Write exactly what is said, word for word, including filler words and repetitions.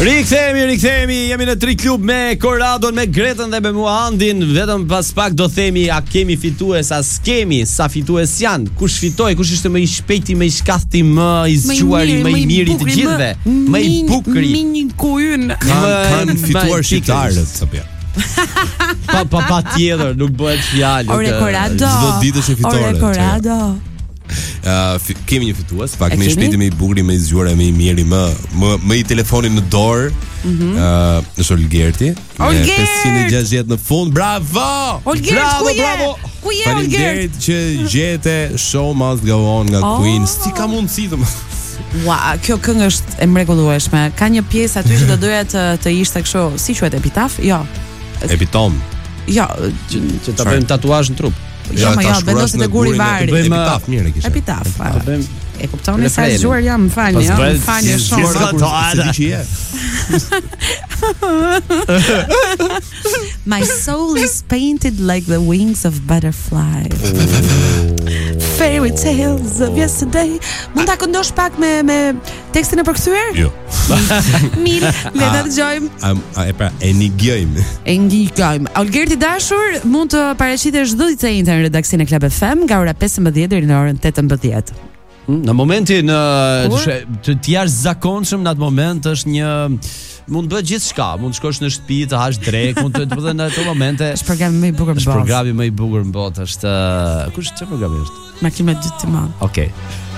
Rikthehemi, rikthehemi, jemi në Tri Klub me Koradon, me Gretën dhe me Muandin. Vetëm pas pak do themi a kemi fitues, a s'kemi, sa fitues janë, kush fitoi, kush ishte më i shpejti, më i shkathti, më i zgjuari, më i miri të gjithëve, më i bukuri. Min kuyn. Kanë fituar shqiptarët. Pa pa pa tjetër, nuk bëhet fjalë. Ore Korado. Çdo ditë është fitore. Ore Korado. Uh, f- kemi një fitues, pak më i shpejti, më i bukuri, më i zgjuar, më i miri, më më më i telefonin në dorë. Ëh, mm-hmm. uh, është Olgerti. Me pesëqind e gjashtëdhjetë në fund. Bravo! Olgert, bravo, ku je? bravo. Ku je Olgert? Faleminderit që gjete Show Must Go On nga Oh. Queen. Si ka mundësi të më... Ua, kjo këngë është e mrekullueshme. Ka një pjesë aty që do doja të të ishte kështu, si quhet, epitaf? Jo. Epitom. Jo, Që, që ta bëjmë tatuazh në trup. jo, më jo, vendoset e guri vari. Epitaf mirë e kisha. Epitaf. Ta bëjmë E kuptoni sa zgjuar jam, më falni, ja, më falni shumë. My soul is painted like the wings of butterfly. Fairy tales of yesterday. Mund ta këndosh pak me me tekstin e përkthyer? Jo. Mirë, le ta dëgjojmë. Am a e pra e ngjojmë. E ngjikojmë. Olgerti dashur, mund të paraqitesh çdo ditë në redaksionin e Club F M nga ora pesëmbëdhjetë deri në orën tetëmbëdhjetë. Në momentin uh, të të jashtëzakonshëm, në atë moment është një mund bëhet gjithçka, mund të shkosh në shtëpi të hash drek, mund të të thonë në ato momente. Është programi më i bukur në botë. Është programi më i bukur në botë, është kush çfarë programi është? Makina dytë të madh. Okej. Okay.